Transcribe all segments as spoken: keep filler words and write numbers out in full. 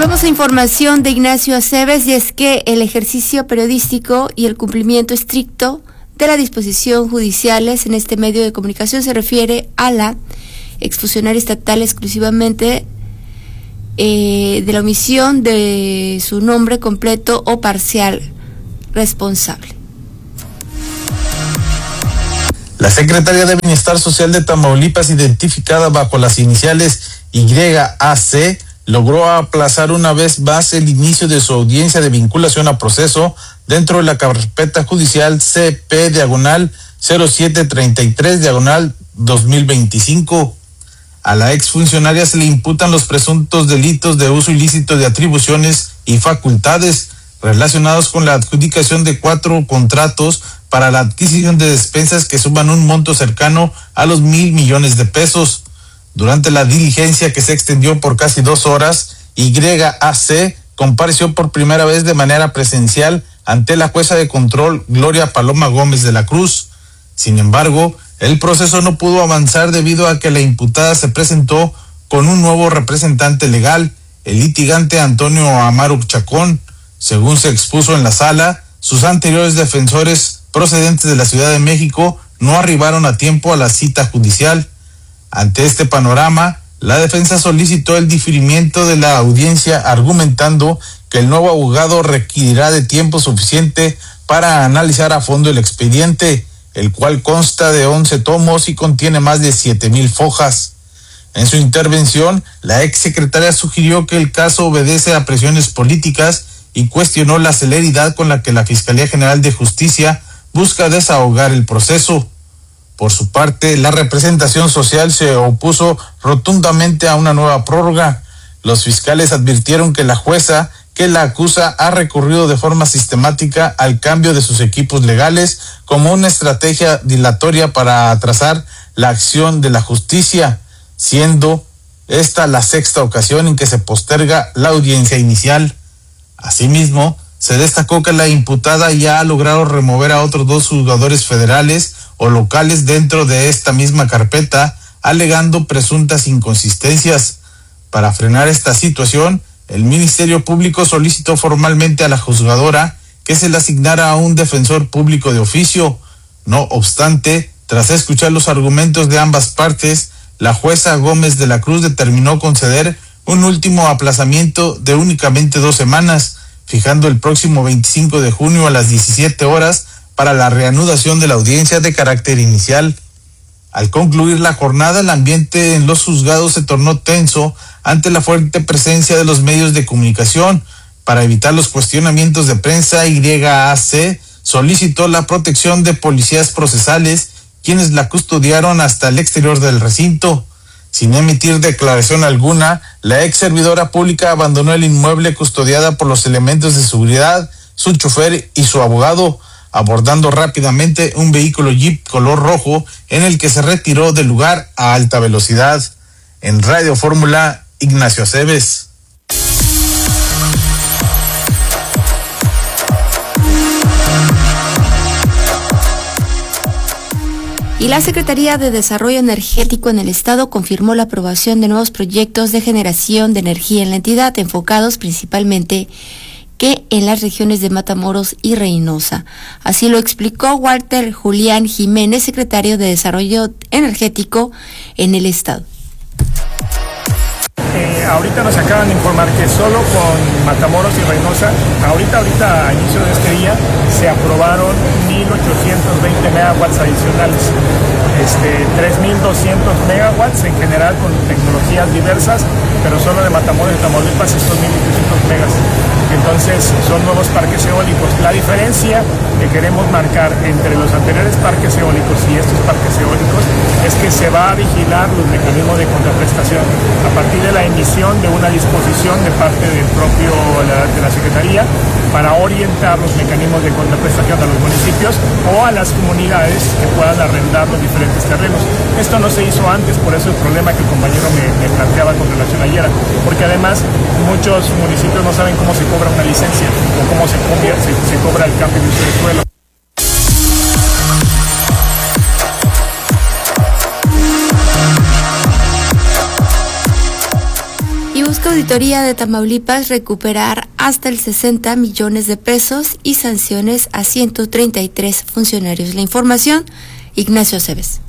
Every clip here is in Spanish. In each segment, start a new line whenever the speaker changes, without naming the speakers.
vamos a información de Ignacio Aceves, y es que el ejercicio periodístico y el cumplimiento estricto de la disposición judiciales en este medio de comunicación se refiere a la exfuncionaria estatal exclusivamente eh, de la omisión de su nombre completo o parcial responsable.
La secretaria de Bienestar Social de Tamaulipas, identificada bajo las iniciales Y A C, logró aplazar una vez más el inicio de su audiencia de vinculación a proceso dentro de la carpeta judicial C P diagonal cero siete treinta y tres diagonal dos mil veinticinco. A la exfuncionaria se le imputan los presuntos delitos de uso ilícito de atribuciones y facultades relacionados con la adjudicación de cuatro contratos para la adquisición de despensas que suman un monto cercano a los mil millones de pesos. Durante la diligencia, que se extendió por casi dos horas, Y A C compareció por primera vez de manera presencial ante la jueza de control Gloria Paloma Gómez de la Cruz. Sin embargo, el proceso no pudo avanzar debido a que la imputada se presentó con un nuevo representante legal, el litigante Antonio Amaro Chacón. Según se expuso en la sala, sus anteriores defensores procedentes de la Ciudad de México no arribaron a tiempo a la cita judicial. Ante este panorama, la defensa solicitó el diferimiento de la audiencia, argumentando que el nuevo abogado requerirá de tiempo suficiente para analizar a fondo el expediente, el cual consta de once tomos y contiene más de siete mil fojas. En su intervención, la exsecretaria sugirió que el caso obedece a presiones políticas y cuestionó la celeridad con la que la Fiscalía General de Justicia busca desahogar el proceso. Por su parte, la representación social se opuso rotundamente a una nueva prórroga. Los fiscales advirtieron que la jueza que la acusa ha recurrido de forma sistemática al cambio de sus equipos legales como una estrategia dilatoria para atrasar la acción de la justicia, siendo esta la sexta ocasión en que se posterga la audiencia inicial. Asimismo, se destacó que la imputada ya ha logrado remover a otros dos juzgadores federales o locales dentro de esta misma carpeta, alegando presuntas inconsistencias. Para frenar esta situación, el Ministerio Público solicitó formalmente a la juzgadora que se le asignara a un defensor público de oficio. No obstante, tras escuchar los argumentos de ambas partes, la jueza Gómez de la Cruz determinó conceder un último aplazamiento de únicamente dos semanas, fijando el próximo veinticinco de junio a las diecisiete horas para la reanudación de la audiencia de carácter inicial. Al concluir la jornada, el ambiente en los juzgados se tornó tenso ante la fuerte presencia de los medios de comunicación. Para evitar los cuestionamientos de prensa, Y A C solicitó la protección de policías procesales, quienes la custodiaron hasta el exterior del recinto. Sin emitir declaración alguna, la ex servidora pública abandonó el inmueble custodiada por los elementos de seguridad, su chofer y su abogado, abordando rápidamente un vehículo Jeep color rojo en el que se retiró del lugar a alta velocidad. En Radio Fórmula, Ignacio Aceves.
Y la Secretaría de Desarrollo Energético en el Estado confirmó la aprobación de nuevos proyectos de generación de energía en la entidad, enfocados principalmente que en las regiones de Matamoros y Reynosa. Así lo explicó Walter Julián Jiménez, secretario de Desarrollo Energético en el Estado.
Eh, ahorita nos acaban de informar que solo con Matamoros y Reynosa, ahorita, ahorita a inicio de este día, se aprobaron mil ochocientos veinte megawatts adicionales, este, tres mil doscientos megawatts en general con tecnologías diversas, pero solo de Matamoros y Tamaulipas estos mil ochocientos megas. Entonces son nuevos parques eólicos. La diferencia que queremos marcar entre los anteriores parques eólicos y estos parques eólicos es que se va a vigilar los mecanismos de contraprestación a partir de la emisión de una disposición de parte del propio la, de la Secretaría para orientar los mecanismos de contraprestación a los municipios o a las comunidades que puedan arrendar los diferentes terrenos. Esto no se hizo antes, por eso el problema que el compañero me, me planteaba con relación ayer, porque además muchos municipios no saben cómo se cobra una licencia o cómo se, cobra, se, se cobra el cambio de uso de suelo.
Y Y busca Auditoría de Tamaulipas recuperar hasta el sesenta millones de pesos y sanciones a ciento treinta y tres funcionarios. La información, Ignacio Aceves.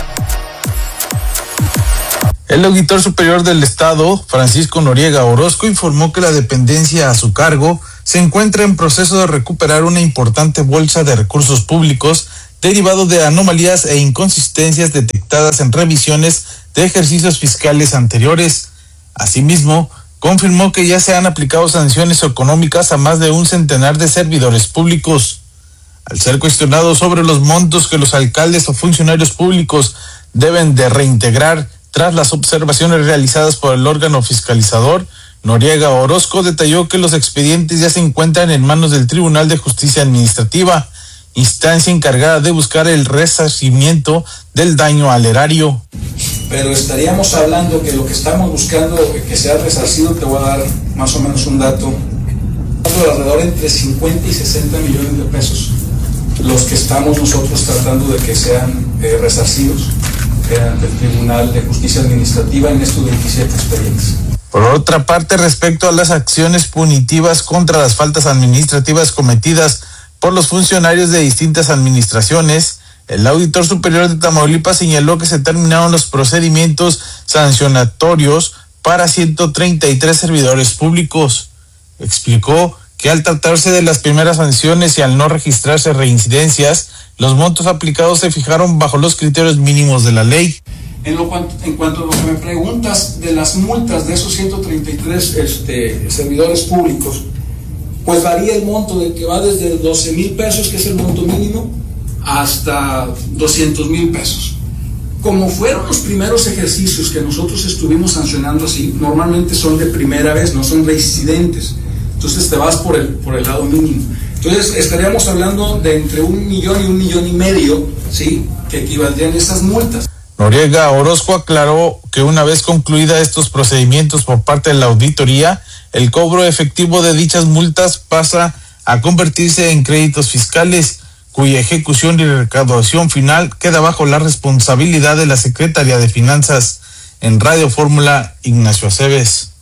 El auditor superior del Estado, Francisco Noriega Orozco, informó que la dependencia a su cargo se encuentra en proceso de recuperar una importante bolsa de recursos públicos derivado de anomalías e inconsistencias detectadas en revisiones de ejercicios fiscales anteriores. Asimismo, confirmó que ya se han aplicado sanciones económicas a más de un centenar de servidores públicos. Al ser cuestionado sobre los montos que los alcaldes o funcionarios públicos deben de reintegrar tras las observaciones realizadas por el órgano fiscalizador, Noriega Orozco detalló que los expedientes ya se encuentran en manos del Tribunal de Justicia Administrativa, instancia encargada de buscar el resarcimiento del daño al erario.
Pero estaríamos hablando que lo que estamos buscando que sea resarcido, te voy a dar más o menos un dato, alrededor entre cincuenta y sesenta millones de pesos, los que estamos nosotros tratando de que sean eh, resarcidos eh, ante el Tribunal de Justicia Administrativa en estos veintisiete expedientes.
Por otra parte, respecto a las acciones punitivas contra las faltas administrativas cometidas por los funcionarios de distintas administraciones, el auditor superior de Tamaulipas señaló que se terminaron los procedimientos sancionatorios para ciento treinta y tres servidores públicos. Explicó que al tratarse de las primeras sanciones y al no registrarse reincidencias, los montos aplicados se fijaron bajo los criterios mínimos de la ley.
En, lo cuanto, en cuanto a lo que me preguntas de las multas de esos ciento treinta y tres este, servidores públicos, pues varía el monto de que va desde doce mil pesos, que es el monto mínimo, hasta doscientos mil pesos. Como fueron los primeros ejercicios que nosotros estuvimos sancionando así, normalmente son de primera vez, no son reincidentes. Entonces te vas por el, por el lado mínimo. Entonces estaríamos hablando de entre un millón y un millón y medio, ¿sí?, que equivaldrían esas multas.
Noriega Orozco aclaró que una vez concluida estos procedimientos por parte de la auditoría, el cobro efectivo de dichas multas pasa a convertirse en créditos fiscales, cuya ejecución y recaudación final queda bajo la responsabilidad de la Secretaría de Finanzas. En Radio Fórmula, Ignacio Aceves.